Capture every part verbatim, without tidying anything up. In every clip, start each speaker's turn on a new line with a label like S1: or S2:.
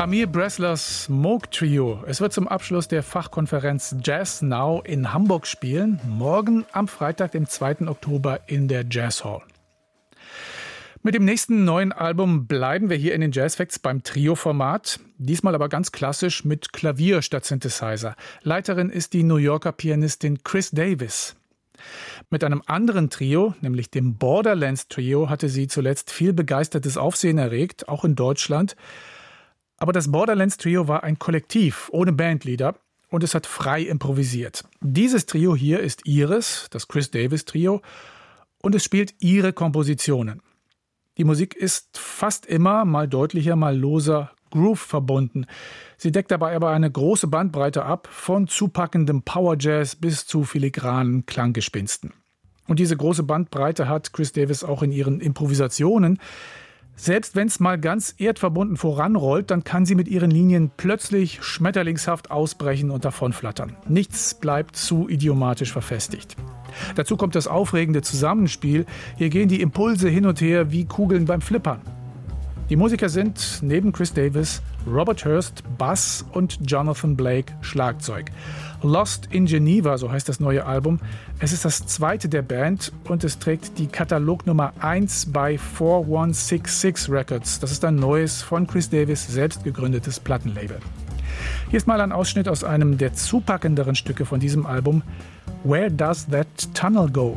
S1: Amir Bresslers Smoke Trio. Es wird zum Abschluss der Fachkonferenz Jazz Now in Hamburg spielen. Morgen am Freitag, dem zweiten Oktober in der Jazz Hall. Mit dem nächsten neuen Album bleiben wir hier in den Jazz Facts beim Trio-Format. Diesmal aber ganz klassisch mit Klavier statt Synthesizer. Leiterin ist die New Yorker Pianistin Chris Davis. Mit einem anderen Trio, nämlich dem Borderlands Trio, hatte sie zuletzt viel begeistertes Aufsehen erregt, auch in Deutschland. Aber das Borderlands Trio war ein Kollektiv ohne Bandleader und es hat frei improvisiert. Dieses Trio hier ist ihres, das Chris Davis Trio, und es spielt ihre Kompositionen. Die Musik ist fast immer, mal deutlicher, mal loser, Groove verbunden. Sie deckt dabei aber eine große Bandbreite ab, von zupackendem Power-Jazz bis zu filigranen Klanggespinsten. Und diese große Bandbreite hat Chris Davis auch in ihren Improvisationen. Selbst wenn es mal ganz erdverbunden voranrollt, dann kann sie mit ihren Linien plötzlich schmetterlingshaft ausbrechen und davonflattern. Nichts bleibt zu idiomatisch verfestigt. Dazu kommt das aufregende Zusammenspiel. Hier gehen die Impulse hin und her wie Kugeln beim Flippern. Die Musiker sind neben Chris Davis Robert Hurst, Bass und Jonathan Blake, Schlagzeug. Lost in Geneva, so heißt das neue Album. Es ist das zweite der Band und es trägt die Katalognummer eins bei vier eins sechs sechs Records. Das ist ein neues, von Chris Davis selbst gegründetes Plattenlabel. Hier ist mal ein Ausschnitt aus einem der zupackenderen Stücke von diesem Album. Where Does That Tunnel Go?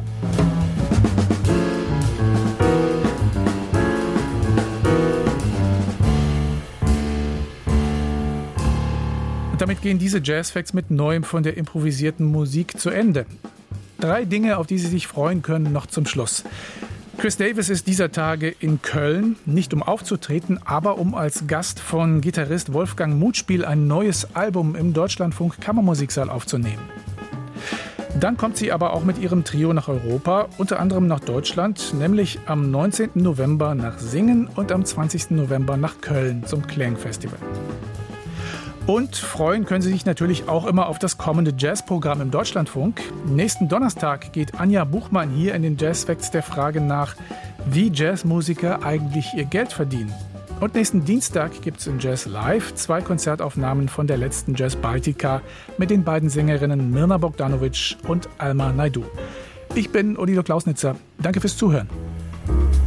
S1: Und damit gehen diese Jazz Facts mit Neuem von der improvisierten Musik zu Ende. Drei Dinge, auf die Sie sich freuen können, noch zum Schluss. Chris Davis ist dieser Tage in Köln, nicht um aufzutreten, aber um als Gast von Gitarrist Wolfgang Mutspiel ein neues Album im Deutschlandfunk Kammermusiksaal aufzunehmen. Dann kommt sie aber auch mit ihrem Trio nach Europa, unter anderem nach Deutschland, nämlich am neunzehnten November nach Singen und am zwanzigsten November nach Köln zum Klangfestival. Und freuen können Sie sich natürlich auch immer auf das kommende Jazzprogramm im Deutschlandfunk. Nächsten Donnerstag geht Anja Buchmann hier in den Jazz Facts der Frage nach, wie Jazzmusiker eigentlich ihr Geld verdienen. Und nächsten Dienstag gibt es in Jazz Live zwei Konzertaufnahmen von der letzten Jazz Baltica mit den beiden Sängerinnen Mirna Bogdanovic und Alma Naidoo. Ich bin Odilo Klausnitzer. Danke fürs Zuhören.